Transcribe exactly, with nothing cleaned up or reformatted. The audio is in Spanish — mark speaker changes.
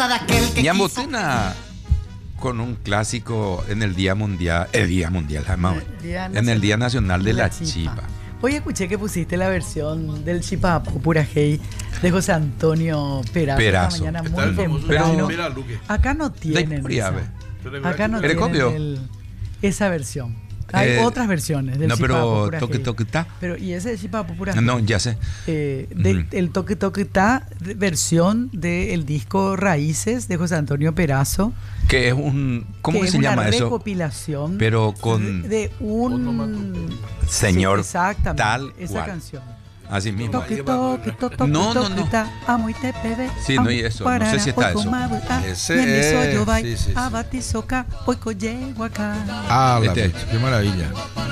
Speaker 1: casa de aquel que
Speaker 2: Ñambotina con un clásico en el Día Mundial, el Día Mundial, jamás,
Speaker 3: Día
Speaker 2: en el Día Nacional de la,
Speaker 3: la
Speaker 2: Chipa.
Speaker 3: Chipa. Hoy escuché que pusiste la versión del Chipa Pura Hey de José Antonio Perazo.
Speaker 2: Perazo.
Speaker 3: Esta mañana
Speaker 4: Está
Speaker 3: muy
Speaker 4: el famoso
Speaker 3: temprano.
Speaker 4: Mira, Luque.
Speaker 3: Acá no tienen
Speaker 2: De-
Speaker 3: esa.
Speaker 4: Pero
Speaker 3: Acá no
Speaker 2: ¿Eres
Speaker 3: tienen
Speaker 2: copio?
Speaker 3: el- esa versión. Hay
Speaker 2: Eh,
Speaker 3: otras versiones del
Speaker 2: No,
Speaker 3: Chipa
Speaker 2: pero
Speaker 3: Pura
Speaker 2: toque
Speaker 3: Hey.
Speaker 2: toque ta.
Speaker 3: Pero y ese de Chipa Pura
Speaker 2: No, ya sé.
Speaker 3: Eh, de-
Speaker 2: Ujú.
Speaker 3: El toque toque está versión del disco Raíces de José Antonio Perazo.
Speaker 2: Que es un, ¿cómo
Speaker 3: que
Speaker 2: que se
Speaker 3: es
Speaker 2: llama
Speaker 3: una
Speaker 2: eso?
Speaker 3: recopilación
Speaker 2: Pero con
Speaker 3: de, de un
Speaker 2: señor
Speaker 3: sí, exactamente,
Speaker 2: tal
Speaker 3: esa
Speaker 2: cual.
Speaker 3: canción.
Speaker 2: Así mismo.
Speaker 3: Toque toque toque toque
Speaker 2: No, no, no.
Speaker 3: toque ta, amo y te pebe.
Speaker 2: Sí, no, y eso, no sé si está eso.
Speaker 4: Ese es, sí, sí, sí.
Speaker 3: Abatizoca, hoy yego acá.
Speaker 4: Ah, la
Speaker 2: Este.
Speaker 4: fecha, qué maravilla.